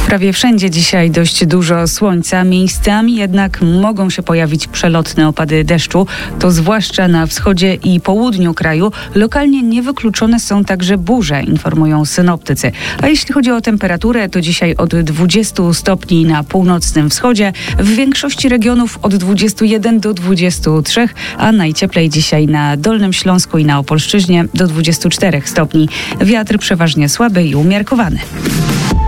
Prawie wszędzie dzisiaj dość dużo słońca, miejscami jednak mogą się pojawić przelotne opady deszczu. To zwłaszcza na wschodzie i południu kraju. Lokalnie niewykluczone są także burze, informują synoptycy. A jeśli chodzi o temperaturę, to dzisiaj od 20 stopni na północnym wschodzie, w większości regionów od 21 do 23, a najcieplej dzisiaj na Dolnym Śląsku i na Opolszczyźnie do 24 stopni. Wiatr przeważnie słaby i umiarkowany.